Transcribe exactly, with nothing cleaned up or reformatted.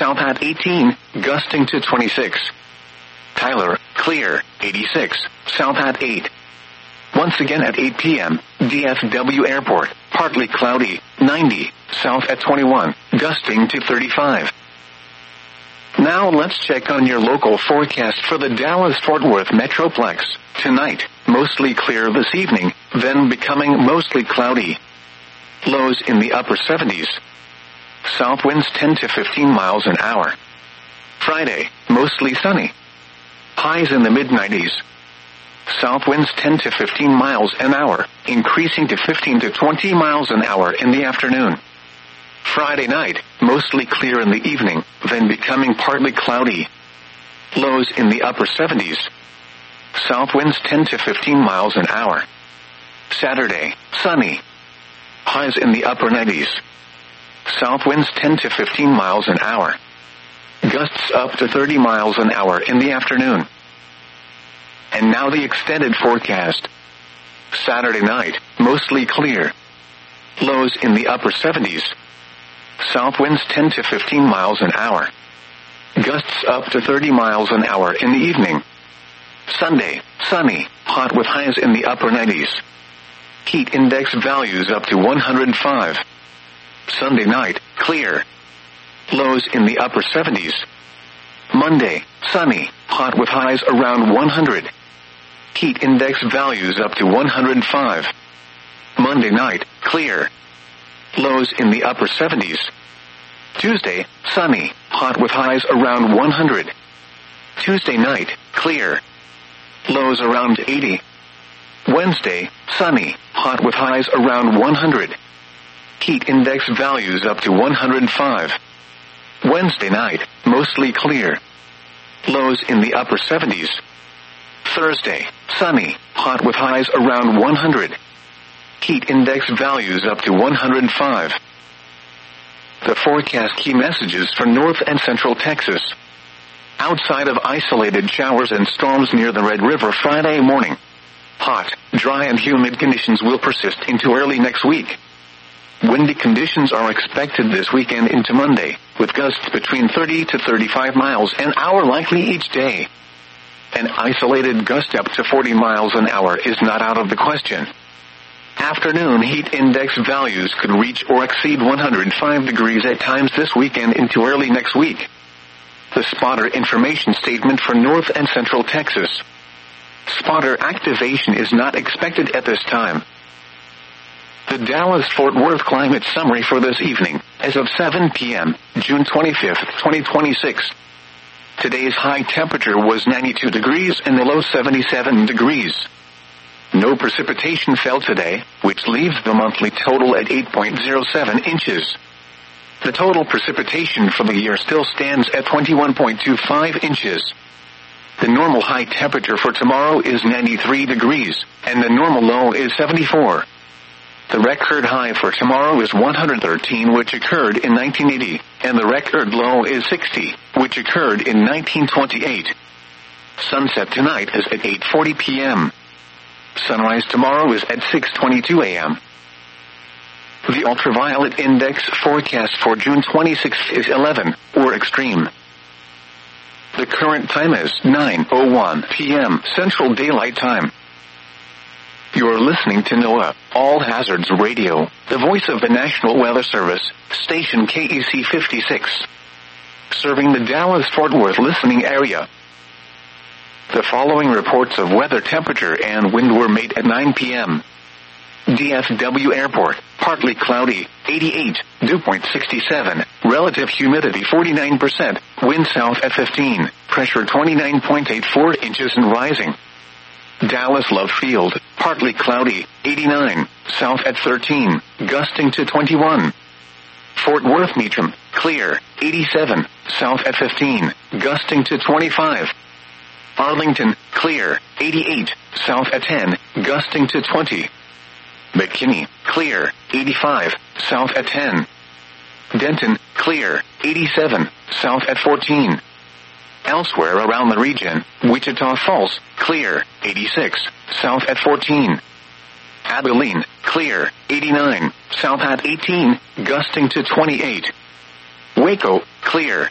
south at eighteen, gusting to twenty-six. Tyler, clear, eighty-six, south at eight. Once again at eight p.m., D F W Airport, partly cloudy, ninety, south at twenty-one, gusting to thirty-five. Now let's check on your local forecast for the Dallas-Fort Worth Metroplex. Tonight, mostly clear this evening, then becoming mostly cloudy. Lows in the upper seventies. South winds ten to fifteen miles an hour. Friday, mostly sunny. Highs in the mid nineties. South winds ten to fifteen miles an hour, increasing to fifteen to twenty miles an hour in the afternoon. Friday night, mostly clear in the evening, then becoming partly cloudy. Lows in the upper seventies. South winds ten to fifteen miles an hour. Saturday, sunny. Highs in the upper nineties. South winds ten to fifteen miles an hour. Gusts up to thirty miles an hour in the afternoon. And now the extended forecast. Saturday night, mostly clear. Lows in the upper seventies. South winds ten to fifteen miles an hour. Gusts up to thirty miles an hour in the evening. Sunday, sunny, hot with highs in the upper nineties. Heat index values up to one hundred five. Sunday night, clear. Lows in the upper seventies. Monday, sunny, hot with highs around one hundred. Heat index values up to one hundred five. Monday night, clear. Lows in the upper seventies. Tuesday, sunny, hot with highs around one hundred. Tuesday night, clear. Lows around eighty. Wednesday, sunny, hot with highs around one hundred. Heat index values up to one hundred five. Wednesday night, mostly clear. Lows in the upper seventies. Thursday, sunny, hot with highs around one hundred. Heat index values up to one hundred five. The forecast key messages for North and Central Texas. Outside of isolated showers and storms near the Red River Friday morning. Hot, dry and humid conditions will persist into early next week. Windy conditions are expected this weekend into Monday, with gusts between thirty to thirty-five miles an hour likely each day. An isolated gust up to forty miles an hour is not out of the question. Afternoon heat index values could reach or exceed one hundred five degrees at times this weekend into early next week. The spotter information statement for North and Central Texas. Spotter activation is not expected at this time. The Dallas-Fort Worth climate summary for this evening, as of seven p.m., June twenty-fifth, twenty twenty-six. Today's high temperature was ninety-two degrees and the low seventy-seven degrees. No precipitation fell today, which leaves the monthly total at eight point zero seven inches. The total precipitation for the year still stands at twenty-one point two five inches. The normal high temperature for tomorrow is ninety-three degrees, and the normal low is seventy-four. The record high for tomorrow is one hundred thirteen, which occurred in nineteen eighty, and the record low is sixty, which occurred in nineteen twenty-eight. Sunset tonight is at eight forty p.m. Sunrise tomorrow is at six twenty-two a.m. The ultraviolet index forecast for June twenty-sixth is eleven, or extreme. The current time is nine oh one p.m. Central Daylight Time. You're listening to NOAA, All Hazards Radio, the voice of the National Weather Service, station K E C fifty-six. Serving the Dallas-Fort Worth listening area. The following reports of weather temperature and wind were made at nine p.m. D F W Airport, partly cloudy, eighty-eight, dew point sixty-seven, relative humidity forty-nine percent, wind south at fifteen, pressure twenty-nine point eight four inches and rising. Dallas Love Field, partly cloudy, eighty-nine, south at thirteen, gusting to twenty-one. Fort Worth Meacham, clear, eighty-seven, south at fifteen, gusting to twenty-five. Arlington, clear, eighty-eight, south at ten, gusting to twenty. McKinney, clear, eighty-five, south at ten. Denton, clear, eighty-seven, south at fourteen. Elsewhere around the region, Wichita Falls, clear, eighty-six, south at fourteen. Abilene, clear, eighty-nine, south at eighteen, gusting to twenty-eight. Waco, clear,